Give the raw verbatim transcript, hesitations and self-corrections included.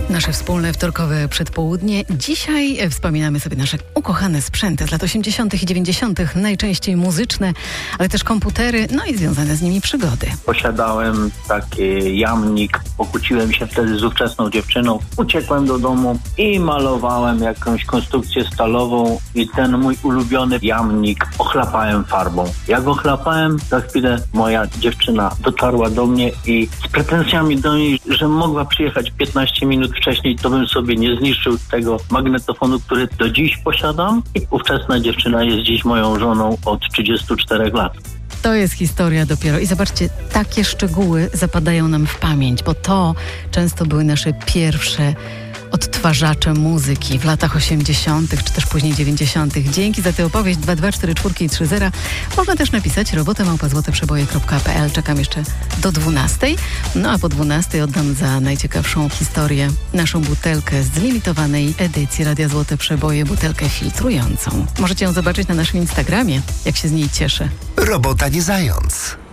Nasze wspólne wtorkowe przedpołudnie. Dzisiaj wspominamy sobie nasze ukochane sprzęty z lat osiemdziesiątych i dziewięćdziesiątych, najczęściej muzyczne, ale też komputery, no i związane z nimi przygody. Posiadałem taki jamnik, pokłóciłem się wtedy z ówczesną dziewczyną, uciekłem do domu i malowałem jakąś konstrukcję stalową i ten mój ulubiony jamnik ochlapałem farbą. Jak ochlapałem, za chwilę moja dziewczyna dotarła do mnie i z pretensjami do niej, że mogła przyjechać piętnaście minut wcześniej, to bym sobie nie zniszczył tego magnetofonu, który do dziś posiadam. I ówczesna dziewczyna jest dziś moją żoną od trzydziestu czterech lat. To jest historia dopiero. I zobaczcie, takie szczegóły zapadają nam w pamięć, bo to często były nasze pierwsze odtwarzacze muzyki w latach osiemdziesiątych czy też później dziewięćdziesiątych. Dzięki za tę opowieść. Dwa dwa cztery cztery i trzy zero. Można też napisać robotę małpa złote przeboje kropka pe el. Czekam jeszcze do dwunastej. No a po dwunastej oddam za najciekawszą historię naszą butelkę z limitowanej edycji Radia Złote Przeboje, butelkę filtrującą. Możecie ją zobaczyć na naszym Instagramie, jak się z niej cieszę. Robota nie zając.